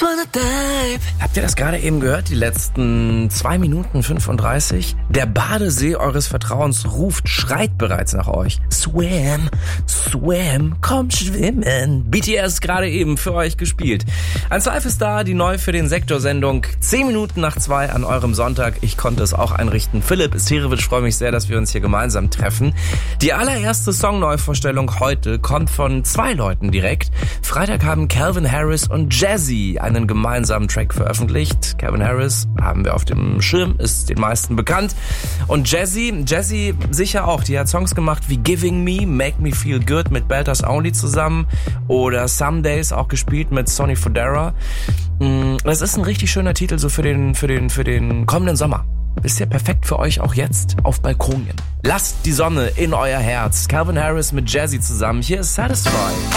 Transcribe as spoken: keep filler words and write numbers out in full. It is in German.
wanna dive. Habt ihr das gerade eben gehört? Die letzten zwei Minuten fünfunddreißig? Der Badesee eures Vertrauens ruft, schreit bereits nach euch. Swim, swim, komm schwimmen. B T S gerade eben für euch gespielt. Eins Live ist da, die neu für den Sektor-Sendung. Zehn Minuten nach zwei an eurem Sonntag. Ich konnte es auch einrichten. Philipp Isteriewicz, freue mich sehr, dass wir uns hier gemeinsam treffen. Die allererste Songneuvorstellung heute kommt von zwei Leuten direkt. Freitag haben Calvin Harris und Jazzy einen gemeinsamen Track veröffentlicht. Calvin Harris haben wir auf dem Schirm, ist den meisten bekannt. Und Jazzy, Jazzy sicher auch, die hat Songs gemacht wie Giving Me, Make Me Feel Good mit Belters Only zusammen oder Some Days auch gespielt mit Sonny Fodera. Das ist ein richtig schöner Titel so für den, für den, für den kommenden Sommer. Ist ja perfekt für euch auch jetzt auf Balkonien. Lasst die Sonne in euer Herz. Calvin Harris mit Jazzy zusammen. Hier ist Satisfied.